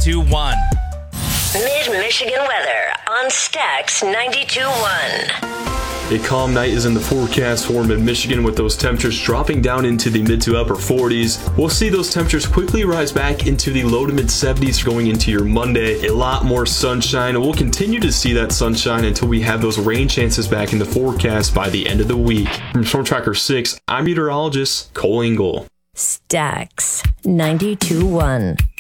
92.1. Mid-Michigan weather on Stax 92.1. A calm night is in the forecast for mid-Michigan with those temperatures dropping down into the mid to upper 40s. We'll see those temperatures quickly rise back into the low to mid 70s going into your Monday. A lot more sunshine. We'll continue to see that sunshine until we have those rain chances back in the forecast by the end of the week. From Storm Tracker 6, I'm meteorologist Cole Engel. Stax 92.1.